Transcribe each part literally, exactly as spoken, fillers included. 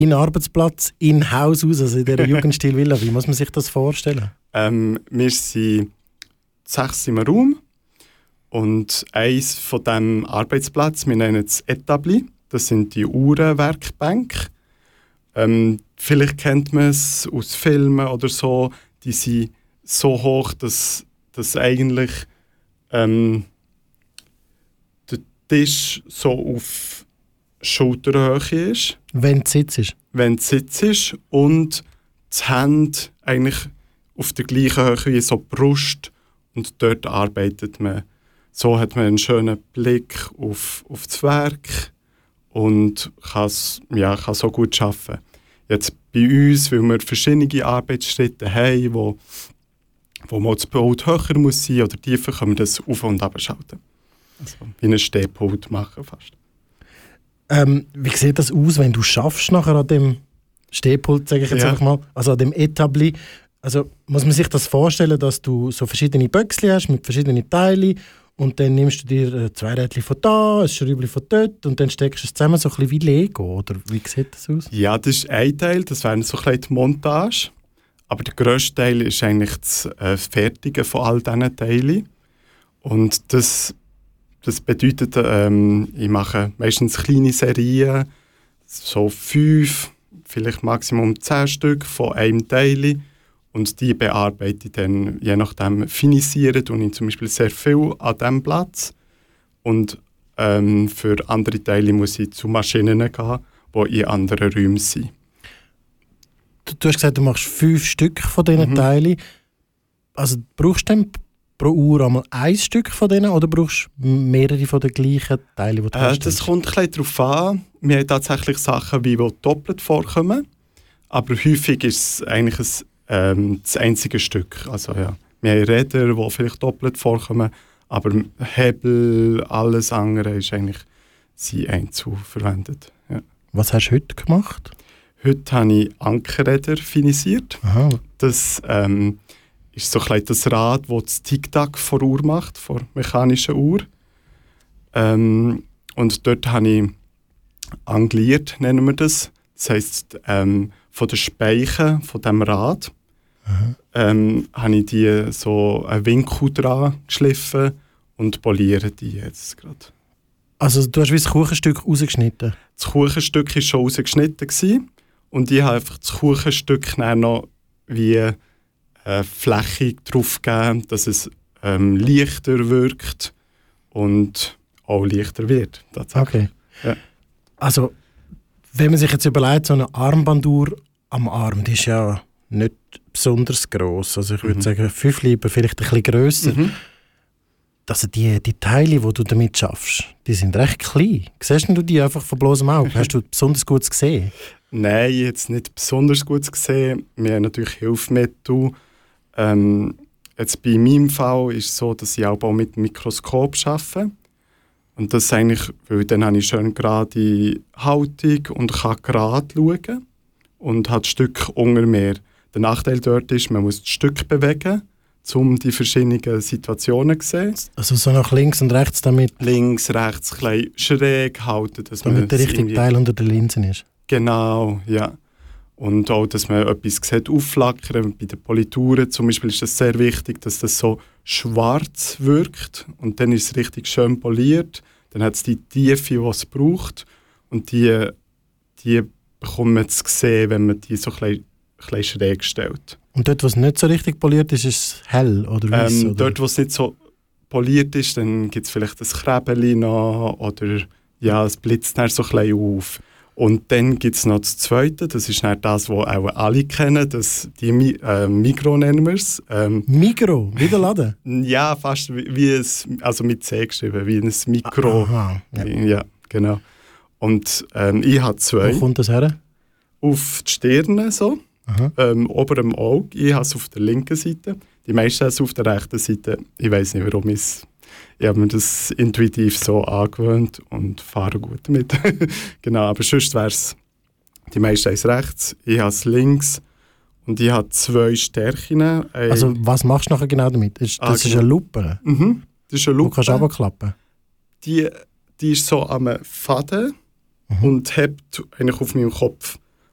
In Arbeitsplatz, in Haus aus, also in dieser Jugendstil-Villa. Wie muss man sich das vorstellen? Ähm, wir sind sechs im Raum und eins von diesem Arbeitsplatz, wir nennen es Etabli, das sind die Uhrenwerkbänke. Ähm, vielleicht kennt man es aus Filmen oder so, die sind so hoch, dass, dass eigentlich ähm, der Tisch so auf Schulterhöhe ist. Wenn du sitzt. Wenn du sitzt und die Hände eigentlich auf der gleichen Höhe wie so die Brust und dort arbeitet man. So hat man einen schönen Blick auf, auf das Werk und ja, kann so gut arbeiten. Jetzt bei uns, weil wir verschiedene Arbeitsschritte haben, wo, wo man das Pult höher muss sein oder tiefer, können wir das auf- und abschalten. Also wie ein Stehpult machen fast. Ähm, wie sieht das aus, wenn du schaffst nachher an dem Stehpult, sage ich jetzt ja. einfach mal, also an dem Etabli? Also muss man sich das vorstellen, dass du so verschiedene Böckchen hast mit verschiedenen Teilen und dann nimmst du dir zwei Rädchen von da, ein Schräubchen von dort und dann steckst du es zusammen so ein bisschen wie Lego, oder wie sieht das aus? Ja, das ist ein Teil, das wäre so ein bisschen die Montage, aber der grösste Teil ist eigentlich das äh, Fertigen von all diesen Teilen und das Das bedeutet, ähm, ich mache meistens kleine Serien, so fünf, vielleicht maximum zehn Stück von einem Teil. Und die bearbeite ich dann, je nachdem, finisieren und ich zum Beispiel sehr viel an diesem Platz. Und ähm, für andere Teile muss ich zu Maschinen gehen, die in anderen Räumen sind. Du, du hast gesagt, du machst fünf Stück von diesen mhm. Teilen. Also brauchst du dann pro Uhr einmal ein Stück von denen oder brauchst du mehrere von den gleichen Teilen, die du äh, Das kommt ein bisschen darauf an. Wir haben tatsächlich Sachen, die doppelt vorkommen. Aber häufig ist es eigentlich ein, ähm, das einzige Stück. Also, ja. Wir haben Räder, die vielleicht doppelt vorkommen, aber Hebel, alles andere ist eigentlich sie einzeln verwendet. Ja. Was hast du heute gemacht? Heute habe ich Ankerräder finisiert. Aha. Das ähm, ist so ein bisschen das Rad, das das Tic-Tac vor der Uhr macht, vor der mechanischen Uhr. Ähm, und dort habe ich angliert, nennen wir das. Das heisst, ähm, von den Speichen von diesem Rad ähm, habe ich die so einen Winkel dran geschliffen und poliere die jetzt gerade. Also du hast wie das Kuchenstück rausgeschnitten? Das Kuchenstück war schon rausgeschnitten gewesen, und ich habe einfach das Kuchenstück dann noch wie eine Fläche drauf gegeben, dass es ähm, leichter wirkt und auch leichter wird. Okay. Ja. Also, wenn man sich jetzt überlegt, so eine Armbanduhr am Arm, die ist ja nicht besonders gross. Also ich würde mhm. sagen, fünf lieber vielleicht ein bisschen grösser. Mhm. Also die, die Teile, die du damit schaffst, die sind recht klein. Siehst du die einfach von bloßem Auge? Hast du besonders gut gesehen? Nein, jetzt nicht besonders gut gesehen. Wir haben natürlich Hilfsmittel. Ähm, jetzt bei meinem Fall ist es so, dass ich auch mit dem Mikroskop arbeite. Und das ist eigentlich, weil dann habe ich schön gerade Haltung und kann gerade schauen und habe das Stück unter mir. Der Nachteil dort ist, man muss das Stück bewegen, um die verschiedenen Situationen zu sehen. Also so nach links und rechts damit? Links, rechts, ein bisschen schräg halten. Dass damit man der richtige Teil unter der Linse ist? Genau, ja. Und auch, dass man etwas sieht, aufflackern. Bei den Polituren zum Beispiel ist es sehr wichtig, dass das so schwarz wirkt. Und dann ist es richtig schön poliert. Dann hat es die Tiefe, die es braucht. Und die, die bekommt man zu sehen, wenn man die so ein bisschen, ein bisschen schräg stellt. Und dort, wo es nicht so richtig poliert ist, ist es hell oder weiß? Ähm, dort, wo es nicht so poliert ist, dann gibt es vielleicht ein Krebeli noch oder ja, es blitzt dann so ein bisschen auf. Und dann gibt es noch das Zweite, das ist dann das, was auch alle kennen, das, die äh, Migros nennen wir es. Ähm, Migros? Wie der Laden? Ja, fast wie, wie ein, also mit C geschrieben, wie ein Mikro. Aha, ja. Ja, genau. Und ähm, ich habe zwei. Wo kommt das her? Auf die Stirne, so, ähm, ober am Auge. Ich habe es auf der linken Seite. Die meisten haben es auf der rechten Seite. Ich weiß nicht, warum ich Ich habe mir das intuitiv so angewöhnt und fahre gut damit. Genau, aber sonst wäre es, die meisten haben es rechts, ich habe es links und ich habe zwei Stärken. Also was machst du nachher genau damit? Das ah, ist genau. eine Lupe? Mhm, das ist eine Lupe. Du kannst runterklappen? Die, die ist so am Faden mhm. und hebt eigentlich auf meinem Kopf.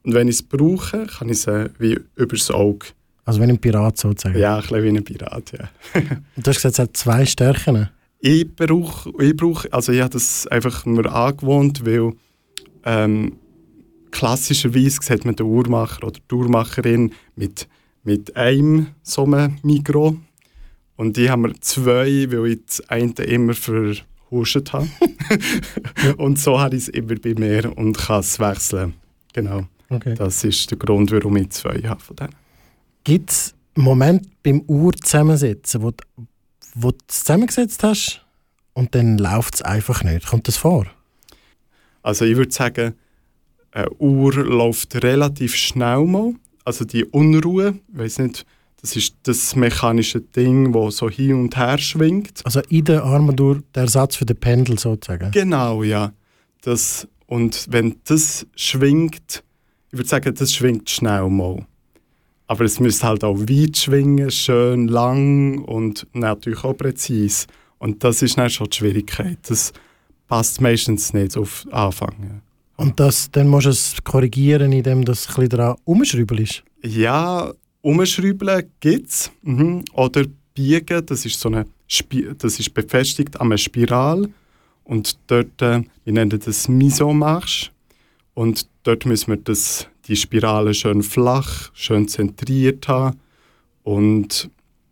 Und wenn ich es brauche, kann ich es äh, wie übers Auge. Also wie ein Pirat sozusagen? Ja, ein bisschen wie ein Pirat, ja. Du hast gesagt, es hat zwei Stärken. Ich brauche, ich brauche, also ich habe das einfach mir angewohnt, weil ähm, klassischerweise sieht man den Uhrmacher oder die Uhrmacherin mit, mit einem so einem Mikro. Und ich habe mir zwei, weil ich das eine immer verhuscht habe. Und so habe ich es immer bei mir und kann es wechseln. Genau. Okay. Das ist der Grund, warum ich zwei habe von denen. Gibt es Momente beim Uhr zusammensetzen, wo, wo du es zusammengesetzt hast und dann läuft es einfach nicht? Kommt das vor? Also ich würde sagen, eine Uhr läuft relativ schnell mal. Also die Unruhe, ich weiss nicht, das ist das mechanische Ding, das so hin und her schwingt. Also in der Armbanduhr der Ersatz für den Pendel sozusagen? Genau, ja. Das, und wenn das schwingt, ich würde sagen, das schwingt schnell mal. Aber es müsste halt auch weit schwingen, schön lang und natürlich auch präzise. Und das ist dann schon die Schwierigkeit. Das passt meistens nicht auf Anfang. Ja. Und das, dann musst du es korrigieren, indem du es ein bisschen daran umschrübelst? Ja, umschrübeln gibt es. Mhm. Oder biegen, das ist, so eine Spi- das ist befestigt an einer Spirale. Und dort, äh, wir nennen das Misomarsch. Und dort müssen wir das, die Spirale schön flach, schön zentriert haben. Und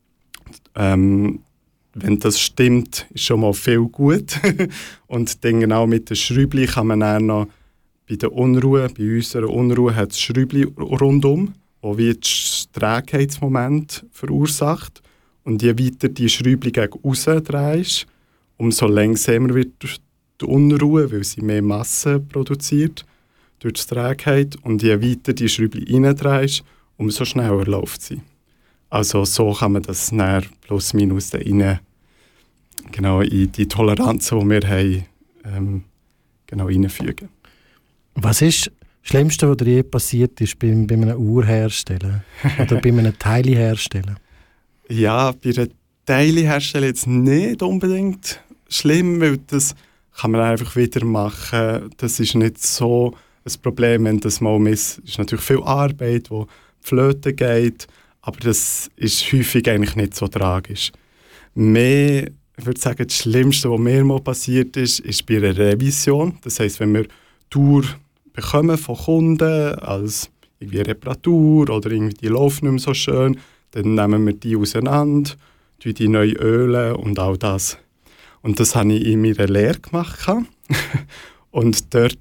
ähm, wenn das stimmt, ist schon mal viel gut. Und dann genau mit den Schräubchen kann man dann noch bei der Unruhe, bei unserer Unruhe hat es Schräubchen rundum, die wie das Trägheitsmoment verursacht. Und je weiter die Schräubchen gegen aussen drehst, umso langsamer wird die Unruhe, weil sie mehr Masse produziert durch die Trägheit. Und je weiter die Schräubchen reindrehst, umso schneller läuft sie. Also so kann man das näher plus minus rein, genau in die Toleranz, die wir haben, ähm, genau reinfügen. Was ist das Schlimmste, was dir je passiert ist bei, bei einem Uhrherstellen oder bei einem Teileherstellen? Ja, bei einer Teileherstellung jetzt nicht unbedingt schlimm, weil das kann man einfach wieder machen. Das ist nicht so ein Problem, wenn das mal misst. Es ist natürlich viel Arbeit, die flöten geht, aber das ist häufig eigentlich nicht so tragisch. Mehr, ich würde sagen, das Schlimmste, was mir mal passiert ist, ist bei einer Revision. Das heisst, wenn wir Tour bekommen von Kunden als irgendwie Reparatur oder irgendwie die laufen nicht mehr so schön, dann nehmen wir die auseinander, tun die neu ölen und all das. Und das habe ich in meiner Lehre gemacht. Und dort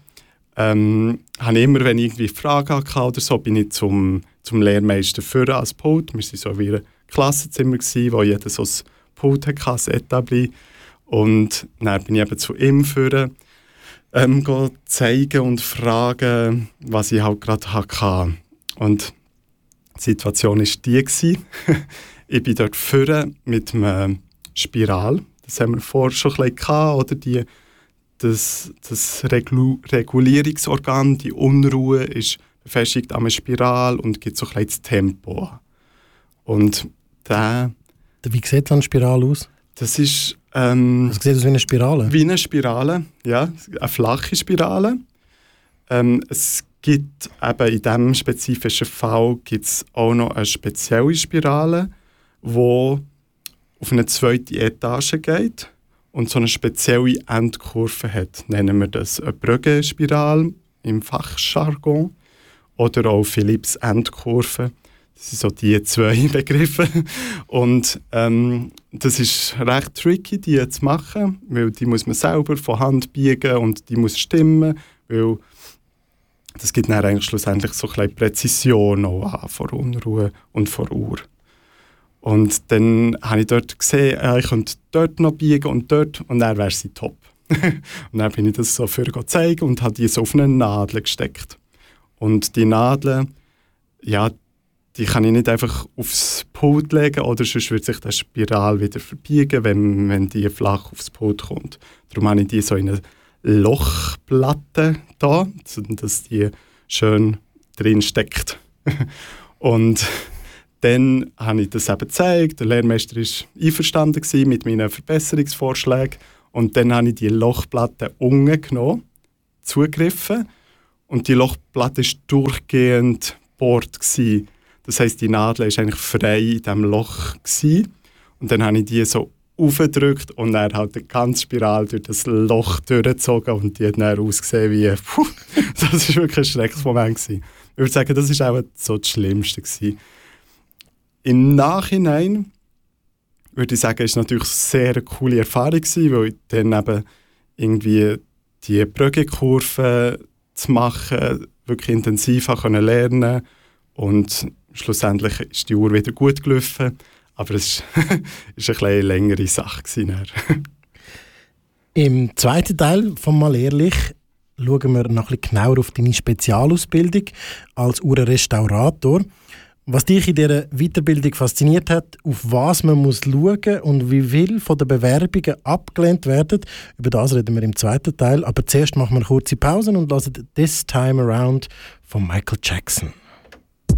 ähm, habe ich immer, wenn ich irgendwie Fragen hatte oder so, bin ich zum, zum Lehrmeister führen als Pult. Wir waren so wie ein Klassenzimmer, wo jeder so ein Pult hatte, ein Etabli. Und dann bin ich eben zu ihm führen, ähm, zeigen und fragen, was ich halt gerade hatte. Und die Situation war die. Ich bin dort vorne mit einem Spiral. Das haben wir vorher schon ein bisschen gehabt, oder? Die, das das Reglu- Regulierungsorgan, die Unruhe, ist befestigt an einer Spiral und gibt so ein bisschen das Tempo. Und der, Wie sieht so eine Spirale aus? das ist ähm, Das sieht aus wie eine Spirale? wie eine Spirale, ja, eine flache Spirale. Ähm, es gibt eben in diesem spezifischen Fall gibt's auch noch eine spezielle Spirale, die auf eine zweite Etage geht und so eine spezielle Endkurve hat. Nennen wir das eine Brüggenspirale im Fachjargon oder auch Philipps Endkurve. Das sind so die zwei Begriffe. Und ähm, das ist recht tricky, die zu machen, weil die muss man selber von Hand biegen und die muss stimmen, weil das gibt dann eigentlich schlussendlich so ein bisschen Präzision auch an, vor Unruhe und vor Uhr. Und dann habe ich dort gesehen, äh, ich könnte dort noch biegen und dort und dann wäre sie top. Und dann bin ich das so für zeigen und habe die so auf eine Nadel gesteckt. Und die Nadel, ja, die kann ich nicht einfach aufs Pult legen oder sonst wird sich der Spiral wieder verbiegen, wenn, wenn die flach aufs Pult kommt. Darum habe ich die so in eine Lochplatte da, dass die schön drin steckt. Und dann habe ich das eben gezeigt. Der Lehrmeister war einverstanden mit meinen Verbesserungsvorschlägen. Und dann habe ich die Lochplatte unten genommen, zugegriffen und die Lochplatte war durchgehend gebohrt gewesen. Das heisst, die Nadel war eigentlich frei in diesem Loch gewesen. Und dann habe ich die so aufgedrückt und dann halt eine ganze Spirale durch das Loch durchgezogen und die hat dann ausgesehen wie, puh, das war wirklich ein Schreckensmoment gewesen. Ich würde sagen, das war auch so das Schlimmste gewesen. Im Nachhinein würde ich sagen, es war natürlich eine sehr coole Erfahrung gewesen, weil ich dann eben irgendwie die Brückenkurve zu machen, wirklich intensiv lernen konnte. Und schlussendlich ist die Uhr wieder gut gelaufen. Aber es war eine, eine längere Sache. Im zweiten Teil von «Mal ehrlich» schauen wir noch ein bisschen genauer auf deine Spezialausbildung als Uhrenrestaurator. Was dich in dieser Weiterbildung fasziniert hat, auf was man muss schauen und wie viele von den Bewerbungen abgelehnt werden, über das reden wir im zweiten Teil. Aber zuerst machen wir eine kurze Pause und hören «This Time Around» von Michael Jackson.